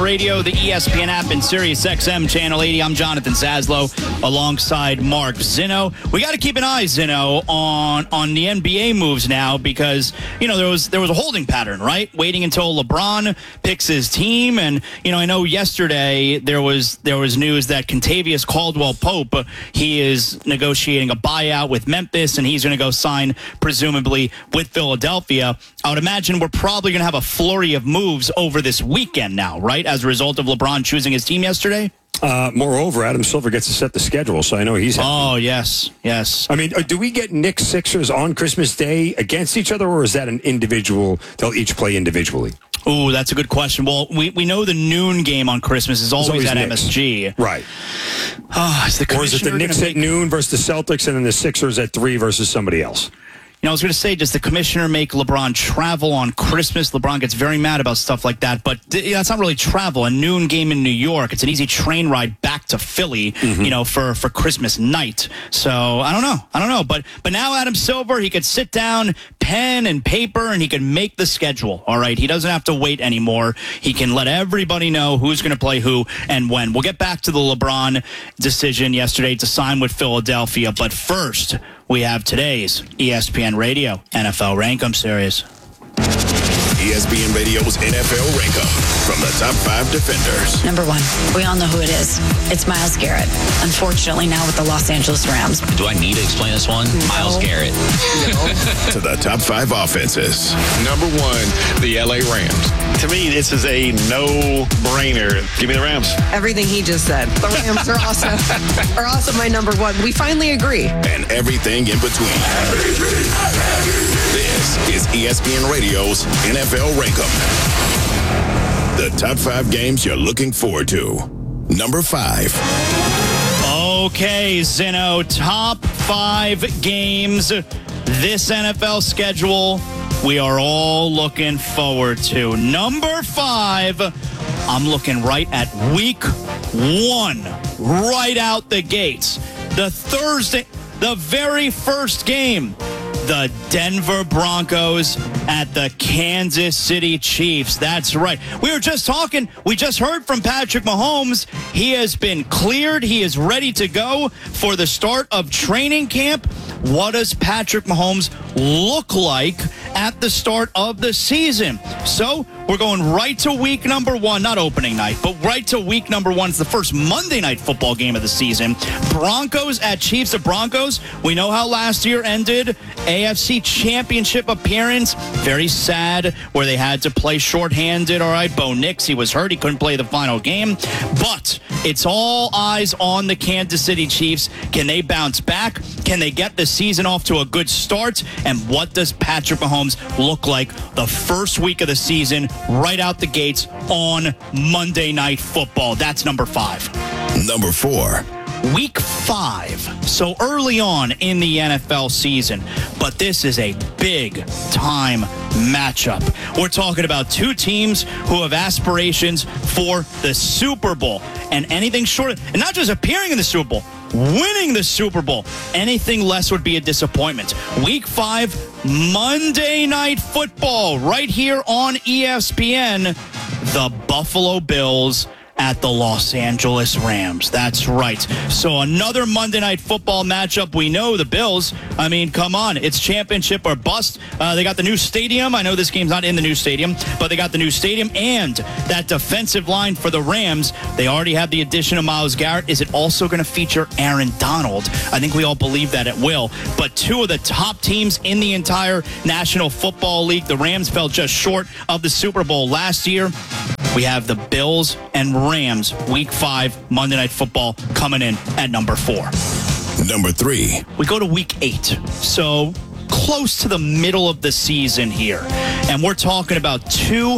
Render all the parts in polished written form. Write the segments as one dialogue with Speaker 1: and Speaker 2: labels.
Speaker 1: Radio, the ESPN app, and Sirius XM Channel 80. I'm Jonathan Zaslow alongside Mark Zinno. We got to keep an eye, Zinno, on the NBA moves now because, you know, there was a holding pattern, right? Waiting until LeBron picks his team. And, you know, I know yesterday there was news that Kentavious Caldwell-Pope, he is negotiating a buyout with Memphis, and he's going to go sign, presumably, with Philadelphia. I would imagine we're probably going to have a flurry of moves over this weekend now, right? As a result of LeBron choosing his team yesterday?
Speaker 2: Moreover, Adam Silver gets to set the schedule, so I know he's happy.
Speaker 1: Oh, yes.
Speaker 2: I mean, do we get Knicks Sixers on Christmas Day against each other, or is that an individual? They'll each play individually?
Speaker 1: Ooh, that's a good question. Well, we know the noon game on Christmas is always at
Speaker 2: Knicks.
Speaker 1: MSG.
Speaker 2: Right.
Speaker 1: Or
Speaker 2: is it the Knicks at noon versus the Celtics, and then the Sixers at 3 versus somebody else?
Speaker 1: You know, I was going to say, does the commissioner make LeBron travel on Christmas? LeBron gets very mad about stuff like that, but it's not really travel. A noon game in New York, it's an easy train ride back to Philly, you know, for Christmas night. So I don't know. But now Adam Silver, he could sit down, pen and paper, and he can make the schedule. All right, he doesn't have to wait anymore. He can let everybody know who's going to play who and when. We'll get back to the LeBron decision yesterday to sign with Philadelphia, but first, we have today's ESPN Radio NFL Rankum Series.
Speaker 3: ESPN Radio's NFL Rankum from the top 5 defenders.
Speaker 4: Number 1, we all know who it is. It's Myles Garrett. Unfortunately, now with the Los Angeles Rams.
Speaker 5: Do I need to explain this one? No. Myles Garrett.
Speaker 3: To the top 5 offenses.
Speaker 6: Number 1, the LA Rams.
Speaker 7: To me, this is a no-brainer. Give me the Rams.
Speaker 8: Everything he just said. The Rams are also my number 1. We finally agree.
Speaker 3: And everything in between. This is ESPN Radio's NFL Rankum. The top 5 games you're looking forward to. Number 5.
Speaker 1: Okay, Zinno, top 5 games this NFL schedule we are all looking forward to. Number 5, I'm looking right at week 1, right out the gates. The very first game. The Denver Broncos at the Kansas City Chiefs. That's right. We just heard from Patrick Mahomes. He has been cleared. He is ready to go for the start of training camp. What does Patrick Mahomes look like at the start of the season? So we're going right to week number 1, not opening night, but right to week number 1. It's the first Monday night football game of the season. Broncos at Chiefs. The Broncos, we know how last year ended. AFC Championship appearance. Very sad where they had to play shorthanded. All right, Bo Nix, he was hurt. He couldn't play the final game. But it's all eyes on the Kansas City Chiefs. Can they bounce back? Can they get the season off to a good start? And what does Patrick Mahomes look like the first week of the season, right out the gates on Monday Night Football? That's number 5.
Speaker 3: Number 4.
Speaker 1: Week 5, so early on in the NFL season, but this is a big-time matchup. We're talking about 2 teams who have aspirations for the Super Bowl, and anything short of, and not just appearing in the Super Bowl, winning the Super Bowl. Anything less would be a disappointment. Week 5, Monday Night Football, right here on ESPN, the Buffalo Bills at the Los Angeles Rams. That's right. So another Monday Night Football matchup. We know the Bills. I mean, come on. It's championship or bust. They got the new stadium. I know this game's not in the new stadium, but they got the new stadium and that defensive line for the Rams. They already have the addition of Myles Garrett. Is it also going to feature Aaron Donald? I think we all believe that it will. But 2 of the top teams in the entire National Football League. The Rams fell just short of the Super Bowl last year. We have the Bills and Rams, Week 5, Monday Night Football, coming in at number 4.
Speaker 3: Number 3.
Speaker 1: We go to Week 8. So close to the middle of the season here. And we're talking about 2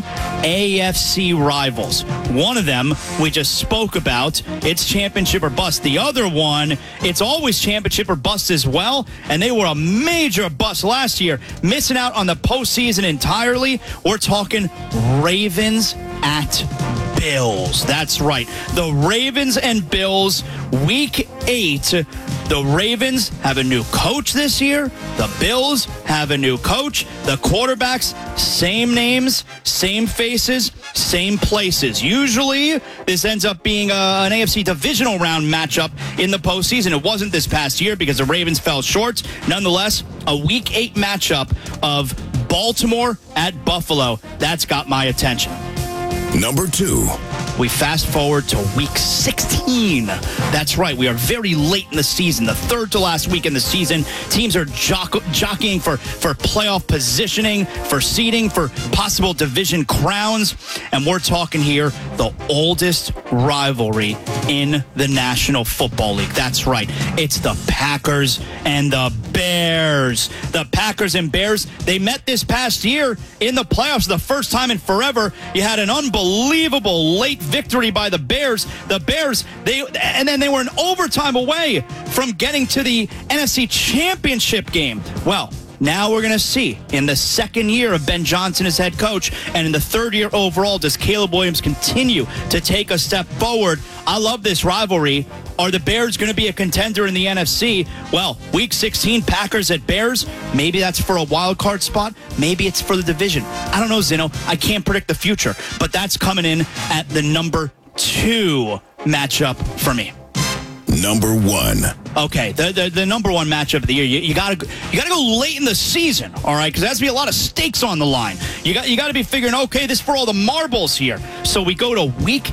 Speaker 1: AFC rivals. One of them we just spoke about. It's championship or bust. The other one, it's always championship or bust as well. And they were a major bust last year, missing out on the postseason entirely. We're talking Ravens at Bills. That's right. The Ravens and Bills, Week 8. The Ravens have a new coach this year. The Bills have a new coach. The quarterbacks, same names, same faces, same places. Usually, this ends up being an AFC divisional round matchup in the postseason. It wasn't this past year because the Ravens fell short. Nonetheless, a Week 8 matchup of Baltimore at Buffalo. That's got my attention.
Speaker 3: Number 2.
Speaker 1: We fast forward to Week 16. That's right. We are very late in the season, the third to last week in the season. Teams are jockeying for playoff positioning, for seeding, for possible division crowns. And we're talking here the oldest rivalry in the National Football League. That's right. It's the Packers and the Bears. The Packers and Bears, they met this past year in the playoffs. The first time in forever. You had an unbelievable late victory by the Bears. The Bears, they were an overtime away from getting to the NFC Championship game. Well, now we're going to see in the second year of Ben Johnson as head coach and in the third year overall, does Caleb Williams continue to take a step forward? I love this rivalry. Are the Bears going to be a contender in the NFC? Well, Week 16, Packers at Bears. Maybe that's for a wild card spot. Maybe it's for the division. I don't know, Zeno. I can't predict the future. But that's coming in at the number 2 matchup for me.
Speaker 3: Number 1.
Speaker 1: Okay, the number 1 matchup of the year. You gotta go late in the season, all right? Because there has to be a lot of stakes on the line. You got to be figuring, okay, this is for all the marbles here. So we go to Week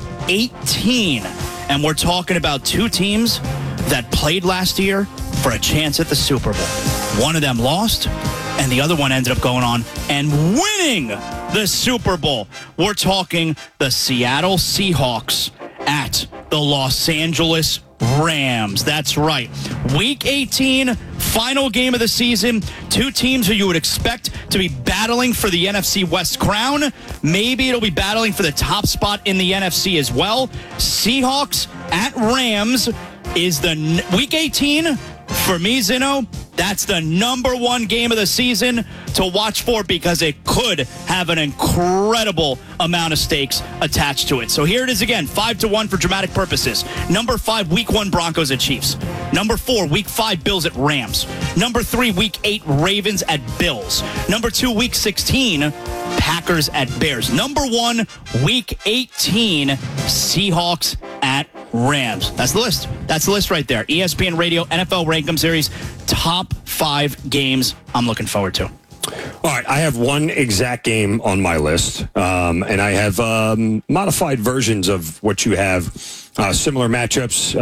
Speaker 1: 18, and we're talking about 2 teams that played last year for a chance at the Super Bowl. One of them lost, and the other one ended up going on and winning the Super Bowl. We're talking the Seattle Seahawks at the Los Angeles Rams. That's right. Week 18, final game of the season. 2 teams who you would expect to be battling for the NFC West crown. Maybe it'll be battling for the top spot in the NFC as well. Seahawks at Rams is the Week 18. For me, Zeno, that's the number 1 game of the season to watch for because it could have an incredible amount of stakes attached to it. So here it is again, 5-1 for dramatic purposes. Number 5, Week 1, Broncos at Chiefs. Number 4, Week 5, Bills at Rams. Number 3, Week 8, Ravens at Bills. Number 2, Week 16, Packers at Bears. Number 1, Week 18, Seahawks at Rams. That's the list. That's the list right there. ESPN Radio NFL Rankum Series, top 5 games I'm looking forward to.
Speaker 2: All right, I have one exact game on my list, and I have modified versions of what you have, similar matchups,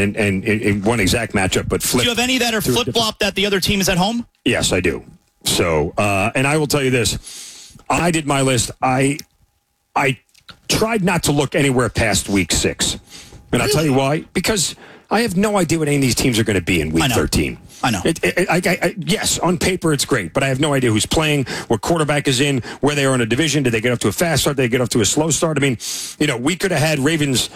Speaker 2: and one exact matchup, but flip.
Speaker 1: Do you have any that are flip-flop that the other team is at home?
Speaker 2: Yes, I do. So, and I will tell you this. I did my list. I tried not to look anywhere past Week 6. And I'll tell you why. Because I have no idea what any of these teams are going to be in Week 13.
Speaker 1: I know.
Speaker 2: Yes, on paper it's great, but I have no idea who's playing, what quarterback is in, where they are in a division. Did they get off to a fast start? Did they get off to a slow start? I mean, we could have had Ravens,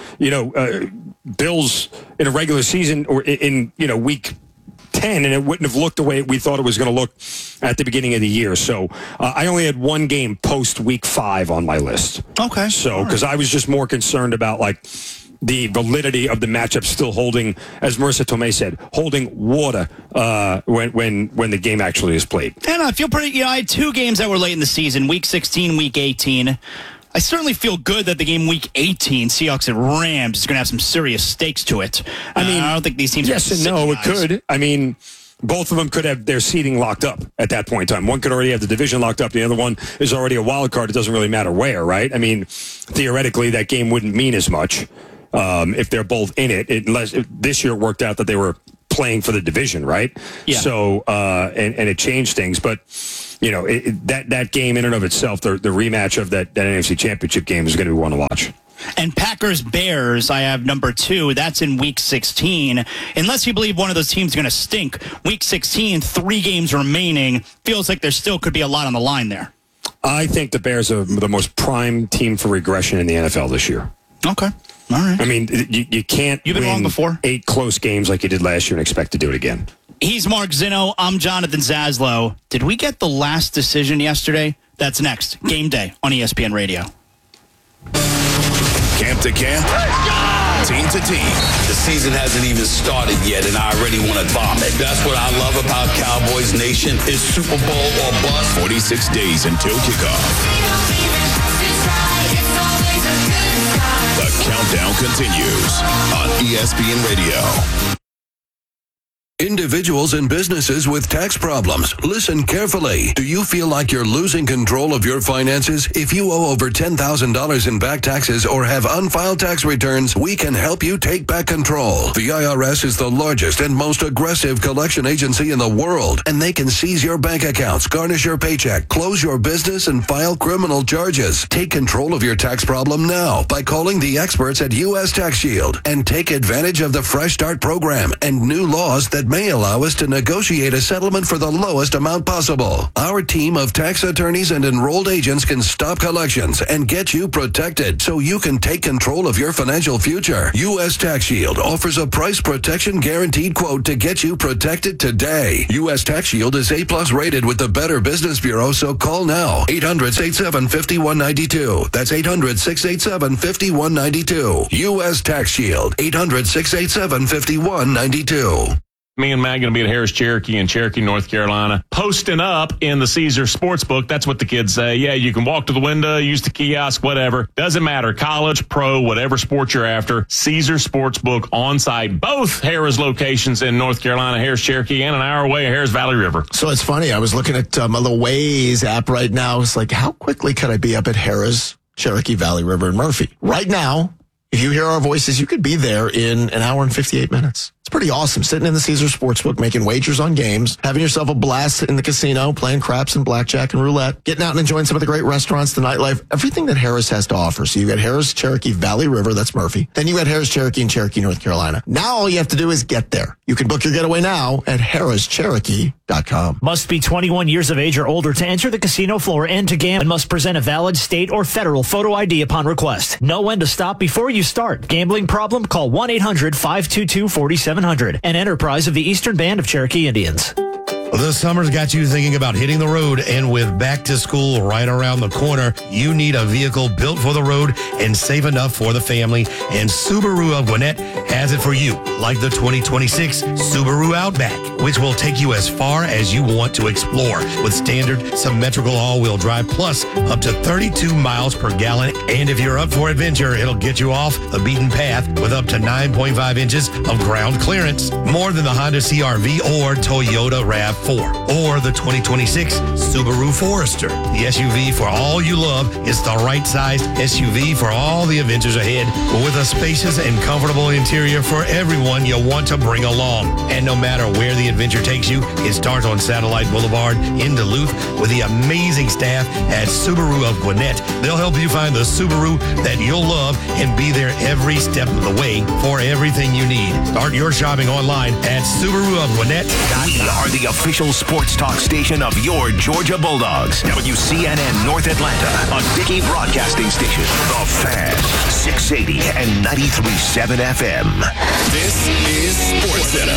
Speaker 2: Bills in a regular season or in Week 10, and it wouldn't have looked the way we thought it was going to look at the beginning of the year. So I only had one game post Week 5 on my list.
Speaker 1: Okay.
Speaker 2: So because I was just more concerned about the validity of the matchup still holding, as Marissa Tomei said, holding water when the game actually is played.
Speaker 1: And I feel pretty, I had 2 games that were late in the season, Week 16, Week 18. I certainly feel good that the game Week 18, Seahawks and Rams, is going to have some serious stakes to it. I mean, I don't think these teams
Speaker 2: yes
Speaker 1: are
Speaker 2: and no, it could. I mean, both of them could have their seeding locked up at that point in time. One could already have the division locked up. The other one is already a wild card. It doesn't really matter where, right? I mean, theoretically, that game wouldn't mean as much if they're both in it, unless this year it worked out that they were playing for the division, right?
Speaker 1: Yeah.
Speaker 2: So, and it changed things. But, that game in and of itself, the rematch of that NFC Championship game is going to be one to watch.
Speaker 1: And Packers-Bears, I have number 2. That's in Week 16. Unless you believe one of those teams is going to stink, Week 16, 3 games remaining. Feels like there still could be a lot on the line there.
Speaker 2: I think the Bears are the most prime team for regression in the NFL this year.
Speaker 1: Okay. All right.
Speaker 2: I mean, you can't
Speaker 1: You've been wrong before.
Speaker 2: 8 close games like you did last year and expect to do it again.
Speaker 1: He's Mark Zinno. I'm Jonathan Zaslow. Did we get the last decision yesterday? That's next. Game day on ESPN Radio.
Speaker 3: Camp to camp, team to team.
Speaker 9: The season hasn't even started yet, and I already want to vomit. That's what I love about Cowboys Nation. Is Super Bowl or bust.
Speaker 3: 46 days until kickoff. The countdown continues on ESPN Radio.
Speaker 10: Individuals and businesses with tax problems, listen carefully. Do you feel like you're losing control of your finances? If you owe over $10,000 in back taxes or have unfiled tax returns, we can help you take back control. The IRS is the largest and most aggressive collection agency in the world, and they can seize your bank accounts, garnish your paycheck, close your business, and file criminal charges. Take control of your tax problem now by calling the experts at U.S. Tax Shield and take advantage of the Fresh Start program and new laws that may allow us to negotiate a settlement for the lowest amount possible. Our team of tax attorneys and enrolled agents can stop collections and get you protected so you can take control of your financial future. U.S. Tax Shield offers a price protection guaranteed quote to get you protected today. U.S. Tax Shield is A+ rated with the Better Business Bureau, so call now. 800-687-5192. That's 800-687-5192. U.S. Tax Shield. 800-687-5192.
Speaker 6: Me and Matt going to be at Harris Cherokee in Cherokee, North Carolina, posting up in the Caesar Sportsbook. That's what the kids say. Yeah, you can walk to the window, use the kiosk, whatever. Doesn't matter. College, pro, whatever sport you're after. Caesar Sportsbook on site. Both Harris locations in North Carolina, Harris Cherokee, and an hour away, Harris Valley River.
Speaker 11: So it's funny. I was looking at my little Waze app right now. It's like, how quickly could I be up at Harris, Cherokee, Valley River, and Murphy? Right now, if you hear our voices, you could be there in an hour and 58 minutes. It's pretty awesome. Sitting in the Caesar Sportsbook, making wagers on games, having yourself a blast in the casino, playing craps and blackjack and roulette, getting out and enjoying some of the great restaurants, the nightlife, everything that Harris has to offer. So you got Harris, Cherokee, Valley River, that's Murphy. Then you got Harris, Cherokee, and Cherokee, North Carolina. Now all you have to do is get there. You can book your getaway now at harrischerokee.com.
Speaker 12: Must be 21 years of age or older to enter the casino floor and to gamble, and must present a valid state or federal photo ID upon request. Know when to stop before you start. Gambling problem? Call 1-800-522-4700. An enterprise of the Eastern Band of Cherokee Indians.
Speaker 13: The summer's got you thinking about hitting the road, and with back to school right around the corner, you need a vehicle built for the road and safe enough for the family, and Subaru of Gwinnett has it for you, like the 2026 Subaru Outback, which will take you as far as you want to explore with standard symmetrical all-wheel drive plus up to 32 miles per gallon. And if you're up for adventure, it'll get you off the beaten path with up to 9.5 inches of ground clearance, more than the Honda CR-V or Toyota RAV4 or the 2026 Subaru Forester. The SUV for all you love is the right sized SUV for all the adventures ahead, with a spacious and comfortable interior for everyone you want to bring along. And no matter where the adventure takes you, it starts on Satellite Boulevard in Duluth with the amazing staff at Subaru of Gwinnett. They'll help you find the Subaru that you'll love and be there every step of the way for everything you need. Start your shopping online at SubaruofGwinnett.com.
Speaker 14: We are the official sports talk station of your Georgia Bulldogs. WCNN North Atlanta, a Dickey broadcasting station. The Fan, 680 and 93.7 FM.
Speaker 3: This is SportsCenter.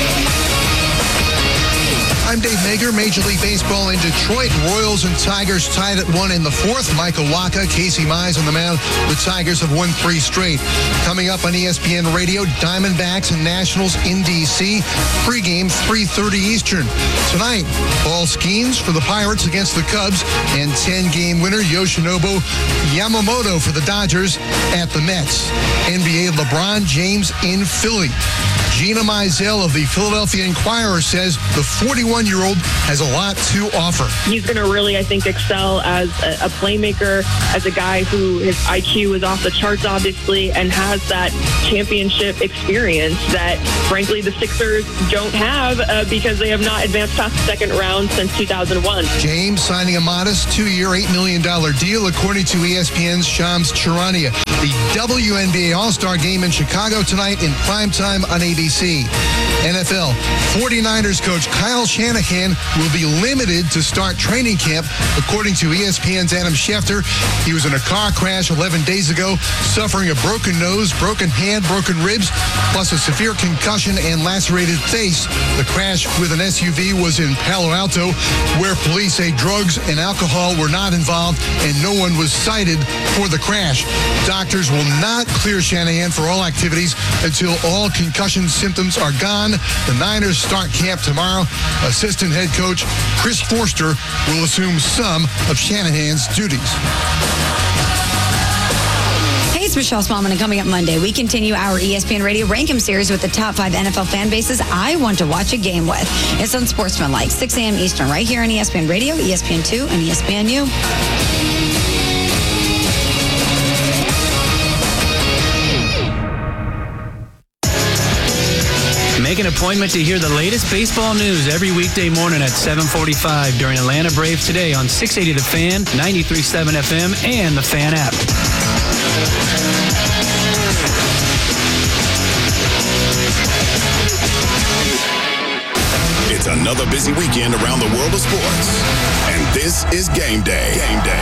Speaker 15: I'm Dave Mager. Major League Baseball in Detroit. Royals and Tigers tied at 1 in the fourth. Michael Wacha, Casey Mize on the mound. The Tigers have won 3 straight. Coming up on ESPN Radio, Diamondbacks and Nationals in D.C. Pre-game 3:30 Eastern. Tonight, Paul Skeens for the Pirates against the Cubs, and 10-game winner Yoshinobu Yamamoto for the Dodgers at the Mets. NBA LeBron James in Philly. Gina Mizell of the Philadelphia Inquirer says the 41-year-old has a lot to offer.
Speaker 16: He's going to really, I think, excel as a playmaker, as a guy who his IQ is off the charts, obviously, and has that championship experience that, frankly, the Sixers don't have because they have not advanced past the second round since 2001.
Speaker 15: James signing a modest 2-year, $8 million deal, according to ESPN's Shams Charania. The WNBA All-Star Game in Chicago tonight in primetime on ABC. NFL 49ers coach Kyle Shanahan Shanahan will be limited to start training camp, according to ESPN's Adam Schefter. He was in a car crash 11 days ago, suffering a broken nose, broken hand, broken ribs, plus a severe concussion and lacerated face. The crash with an SUV was in Palo Alto, where police say drugs and alcohol were not involved and no one was cited for the crash. Doctors will not clear Shanahan for all activities until all concussion symptoms are gone. The Niners start camp tomorrow. Assistant head coach Chris Forster will assume some of Shanahan's duties.
Speaker 4: Hey, it's Michelle Smallman, and coming up Monday, we continue our ESPN Radio Rank 'em series with the top 5 NFL fan bases I want to watch a game with. It's on Sportsmanlike, 6 a.m. Eastern, right here on ESPN Radio, ESPN2, and ESPNU.
Speaker 17: Make an appointment to hear the latest baseball news every weekday morning at 7:45 during Atlanta Braves Today on 680 The Fan, 93.7 FM, and the Fan app.
Speaker 3: It's another busy weekend around the world of sports. And this is Game Day. Game Day.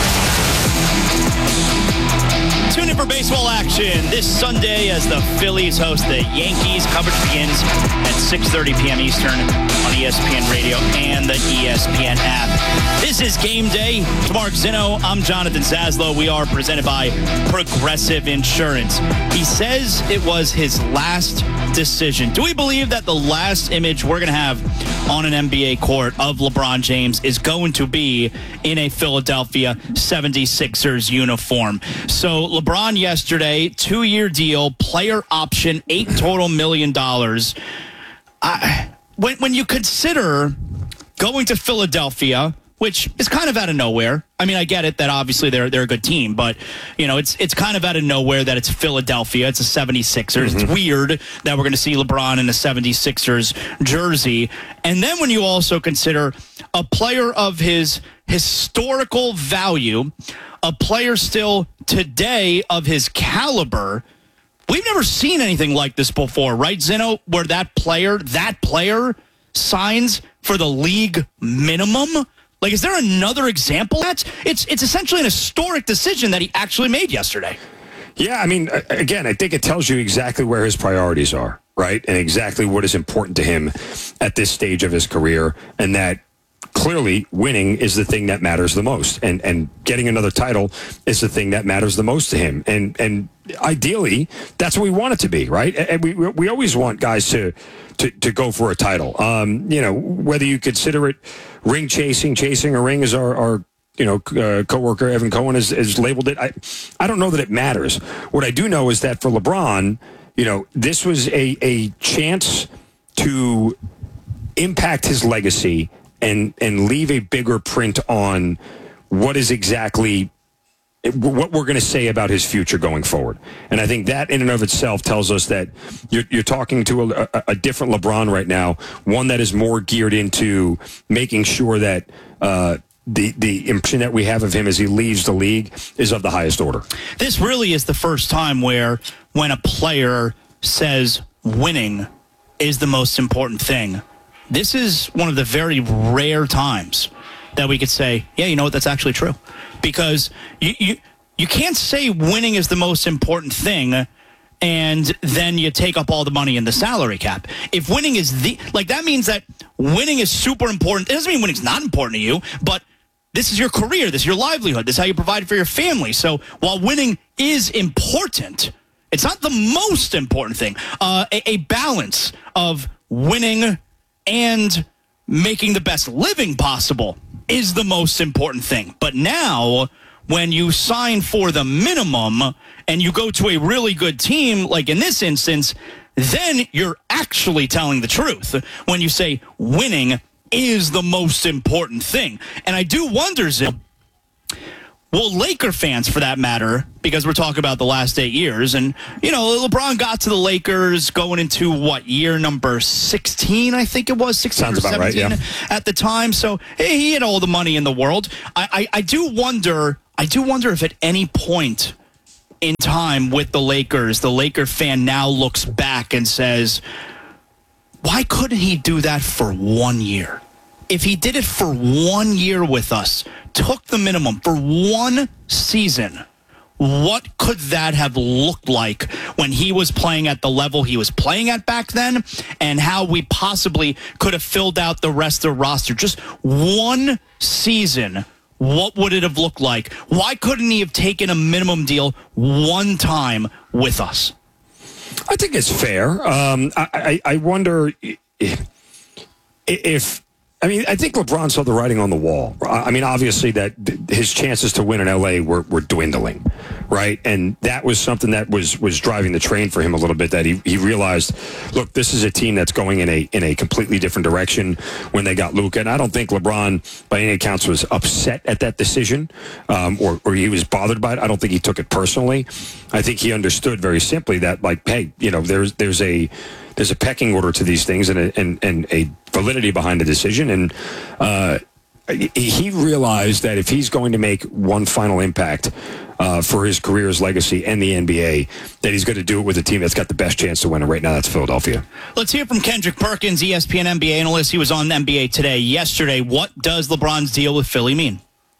Speaker 1: Tune in for baseball action this Sunday as the Phillies host the Yankees. Coverage begins at 6:30 p.m. Eastern on ESPN Radio and the ESPN app. This is Game Day. To Mark Zinno, I'm Jonathan Zaslow. We are presented by Progressive Insurance. He says it was his last decision. Do we believe that the last image we're going to have on an NBA court of LeBron James is going to be in a Philadelphia 76ers uniform? So LeBron yesterday, 2-year deal, player option, $8 total million. When you consider going to Philadelphia, which is kind of out of nowhere. I mean, I get it that obviously they're a good team, but you know, it's kind of out of nowhere that it's Philadelphia. It's a 76ers. It's weird that we're going to see LeBron in a 76ers jersey. And then when you also consider a player of his historical value, a player still today of his caliber, we've never seen anything like this before, right, Zinno? Where that player signs for the league minimum? Like, is there another example? It's essentially an historic decision that he actually made yesterday.
Speaker 2: Yeah, I mean, again, I think it tells you exactly where his priorities are, right? And exactly what is important to him at this stage of his career, and that clearly winning is the thing that matters the most, and getting another title is the thing that matters the most to him. And ideally, that's what we want it to be, right? And we always want guys to go for a title. You know, whether you consider it ring chasing a ring, as our coworker Evan Cohen has labeled it. I don't know that it matters. What I do know is that for LeBron, you know, this was a chance to impact his legacy and leave a bigger print on what is exactly what we're going to say about his future going forward. And I think that in and of itself tells us that you're talking to a different LeBron right now, one that is more geared into making sure that the impression that we have of him as he leaves the league is of the highest order.
Speaker 1: This really is the first time where when a player says winning is the most important thing, this is one of the very rare times that we could say, yeah, you know what, that's actually true. Because you can't say winning is the most important thing and then you take up all the money in the salary cap. If winning is that means that winning is super important. It doesn't mean winning's not important to you, but this is your career, this is your livelihood, this is how you provide for your family. So while winning is important, it's not the most important thing. A balance of winning and making the best living possible is the most important thing. But now, when you sign for the minimum and you go to a really good team, like in this instance, then you're actually telling the truth when you say winning is the most important thing. And I do wonder, well, Laker fans, for that matter, because we're talking about the last 8 years, and, you know, LeBron got to the Lakers going into, year number 16, I think it was, 16
Speaker 2: Sounds
Speaker 1: or 17
Speaker 2: about right, yeah.
Speaker 1: At the time. So he had all the money in the world. I do wonder if at any point in time with the Laker fan now looks back and says, why couldn't he do that for 1 year? If he did it for 1 year with us, took the minimum for one season, what could that have looked like when he was playing at the level he was playing at back then, and how we possibly could have filled out the rest of the roster? Just one season, what would it have looked like? Why couldn't he have taken a minimum deal one time with us?
Speaker 2: I think it's fair. I wonder if I think LeBron saw the writing on the wall. I mean, obviously that his chances to win in LA were dwindling, right? And that was something that was driving the train for him a little bit, that he realized, look, this is a team that's going in a completely different direction when they got Luka. And I don't think LeBron, by any accounts, was upset at that decision or he was bothered by it. I don't think he took it personally. I think he understood very simply that, like, hey, there's a pecking order to these things and a validity behind the decision. And he realized that if he's going to make one final impact for his career's legacy and the NBA, that he's going to do it with a team that's got the best chance to win. And right now, that's Philadelphia.
Speaker 1: Let's hear from Kendrick Perkins, ESPN NBA analyst. He was on NBA Today yesterday. What does LeBron's deal with Philly mean?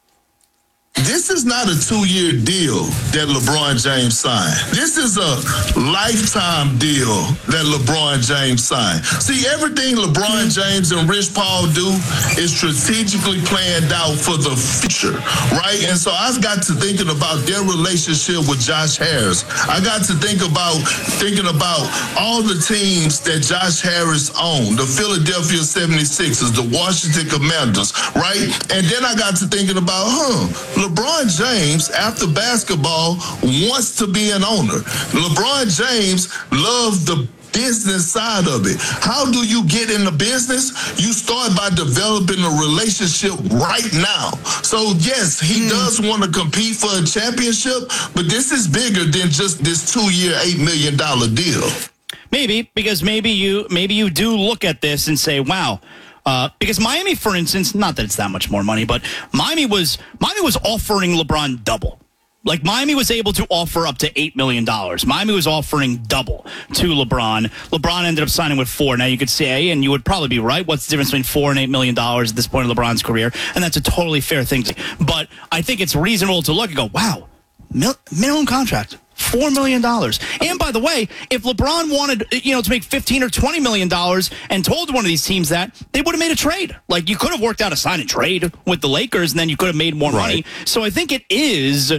Speaker 18: This is not a 2-year deal that LeBron James signed. This is a lifetime deal that LeBron James signed. See, everything LeBron James and Rich Paul do is strategically planned out for the future, right? And so I've got to thinking about their relationship with Josh Harris. I got to thinking about all the teams that Josh Harris owned, the Philadelphia 76ers, the Washington Commanders, right? And then I got to thinking about, LeBron James, after basketball, wants to be an owner. LeBron James loves the business side of it. How do you get in the business? You start by developing a relationship right now. So, yes, he does want to compete for a championship, but this is bigger than just this 2-year, $8 million deal.
Speaker 1: Maybe, because maybe you do look at this and say, wow, because Miami, for instance, not that it's that much more money, but Miami was offering LeBron double. Like, Miami was able to offer up to $8 million. Miami was offering double to LeBron. LeBron ended up signing with $4 million. Now, you could say, and you would probably be right, what's the difference between $4 and $8 million at this point in LeBron's career? And that's a totally fair thing to say. But I think it's reasonable to look and go, wow, minimum contract. $4 million. And by the way, if LeBron wanted, to make $15 or $20 million and told one of these teams that, they would have made a trade. Like, you could have worked out a sign and trade with the Lakers, and then you could have made more money. So I think it is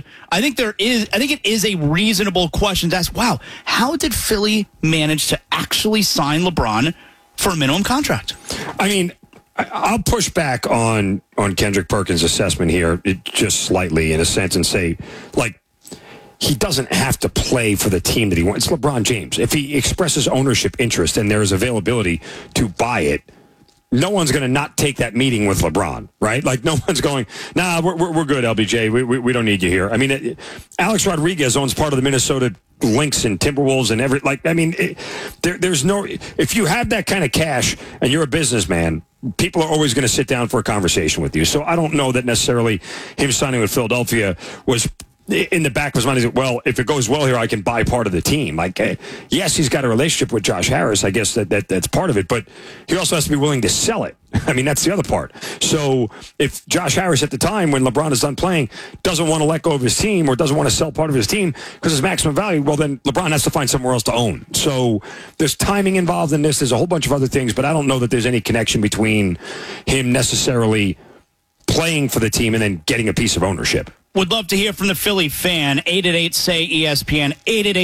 Speaker 1: a reasonable question to ask, wow, how did Philly manage to actually sign LeBron for a minimum contract?
Speaker 2: I mean, I'll push back on Kendrick Perkins' assessment here just slightly, in a sense, and say, like, he doesn't have to play for the team that he wants. It's LeBron James. If he expresses ownership interest and there is availability to buy it, no one's going to not take that meeting with LeBron, right? Like, no one's going, nah, we're good, LBJ. We don't need you here. I mean, Alex Rodriguez owns part of the Minnesota Lynx and Timberwolves and there's no, if you have that kind of cash and you're a businessman, people are always going to sit down for a conversation with you. So I don't know that necessarily him signing with Philadelphia was in the back of his mind. Well, if it goes well here, I can buy part of the team. Like, yes, he's got a relationship with Josh Harris. I guess that's part of it, but he also has to be willing to sell it. I mean, that's the other part. So if Josh Harris at the time, when LeBron is done playing, doesn't want to let go of his team or doesn't want to sell part of his team because it's maximum value, well, then LeBron has to find somewhere else to own. So there's timing involved in this. There's a whole bunch of other things, but I don't know that there's any connection between him necessarily playing for the team and then getting a piece of ownership.
Speaker 1: Would love to hear from the Philly fan. 888-SAY-ESPN,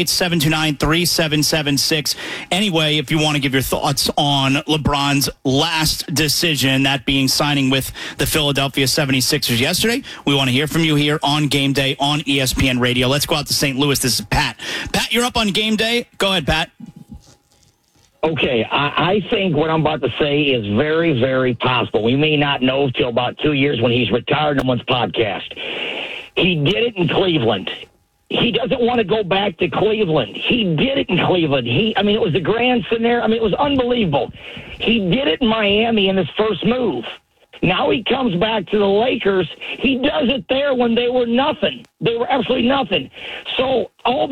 Speaker 1: 888-729-3776. Anyway, if you want to give your thoughts on LeBron's last decision, that being signing with the Philadelphia 76ers yesterday, we want to hear from you here on Game Day on ESPN Radio. Let's go out to St. Louis. This is Pat. Pat, you're up on Game Day. Go ahead, Pat.
Speaker 19: Okay, I think what I'm about to say is very, very possible. We may not know till about 2 years when he's retired on one's podcast. He did it in Cleveland. He doesn't want to go back to Cleveland. He did it in Cleveland. It was a grand scenario. It was unbelievable. He did it in Miami in his first move. Now he comes back to the Lakers. He does it there when they were nothing. They were absolutely nothing. So all